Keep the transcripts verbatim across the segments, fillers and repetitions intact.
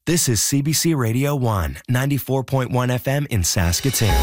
This is C B C Radio one, ninety-four point one F M in Saskatoon.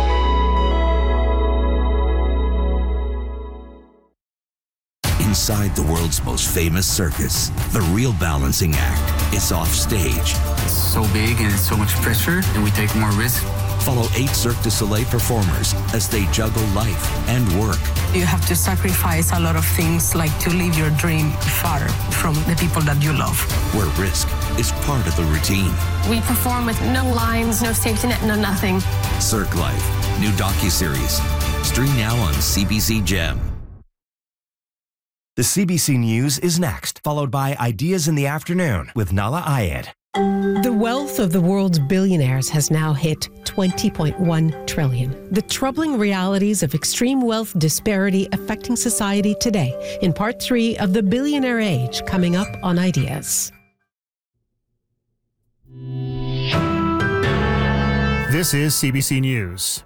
Inside the world's most famous circus, the real balancing act is off stage. It's so big and it's so much pressure, and we take more risk. Follow eight Cirque du Soleil performers as they juggle life and work. You have to sacrifice a lot of things, like to live your dream far from the people that you love. Where risk is part of the routine. We perform with no lines, no safety net, no nothing. Cirque Life, new docuseries. Stream now on C B C Gem. The C B C News is next, followed by Ideas in the Afternoon with Nala Ayed. The wealth of the world's billionaires has now hit twenty point one trillion dollars. The troubling realities of extreme wealth disparity affecting society today in part three of The Billionaire Age, coming up on Ideas. This is C B C News.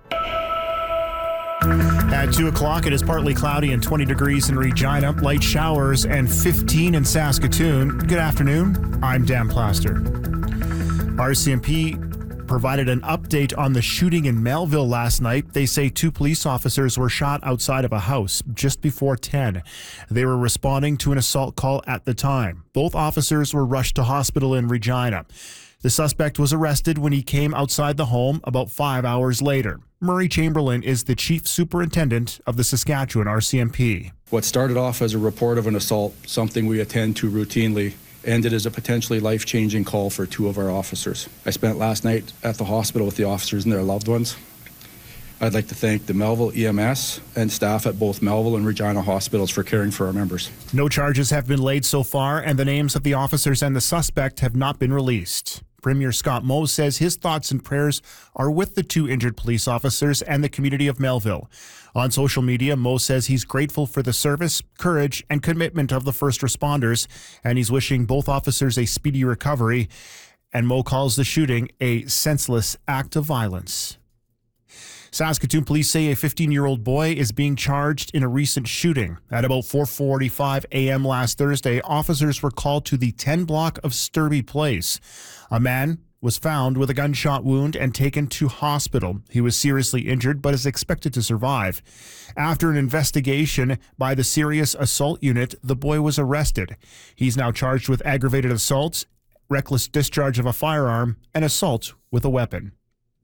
At two o'clock, it is partly cloudy and twenty degrees in Regina, light showers and fifteen in Saskatoon. Good afternoon. I'm Dan Plaster. R C M P provided an update on the shooting in Melville last night. They say two police officers were shot outside of a house just before ten. They were responding to an assault call at the time. Both officers were rushed to hospital in Regina. The suspect was arrested when he came outside the home about five hours later. Murray Chamberlain is the chief superintendent of the Saskatchewan R C M P. What started off as a report of an assault, something we attend to routinely, ended as a potentially life-changing call for two of our officers. I spent last night at the hospital with the officers and their loved ones. I'd like to thank the Melville E M S and staff at both Melville and Regina hospitals for caring for our members. No charges have been laid so far, and the names of the officers and the suspect have not been released. Premier Scott Moe says his thoughts and prayers are with the two injured police officers and the community of Melville. On social media, Moe says he's grateful for the service, courage, and commitment of the first responders, and he's wishing both officers a speedy recovery. And Moe calls the shooting a senseless act of violence. Saskatoon police say a fifteen-year-old boy is being charged in a recent shooting. At about four forty-five a.m. last Thursday, officers were called to the ten block of Sturby Place. A man was found with a gunshot wound and taken to hospital. He was seriously injured but is expected to survive. After an investigation by the Serious Assault Unit, the boy was arrested. He's now charged with aggravated assault, reckless discharge of a firearm, and assault with a weapon.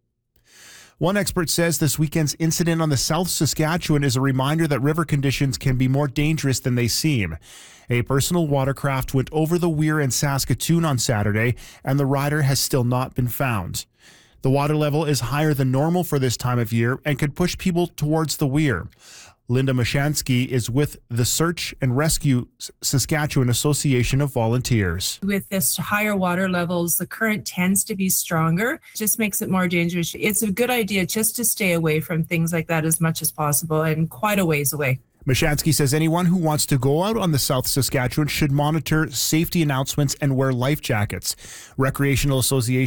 One expert says this weekend's incident on the South Saskatchewan is a reminder that river conditions can be more dangerous than they seem. A personal watercraft went over the weir in Saskatoon on Saturday, and the rider has still not been found. The water level is higher than normal for this time of year and could push people towards the weir. Linda Mashansky is with the Search and Rescue Saskatchewan Association of Volunteers. With this higher water levels, the current tends to be stronger. It just makes it more dangerous. It's a good idea just to stay away from things like that as much as possible and quite a ways away. Mashansky says anyone who wants to go out on the South Saskatchewan should monitor safety announcements and wear life jackets. Recreational Association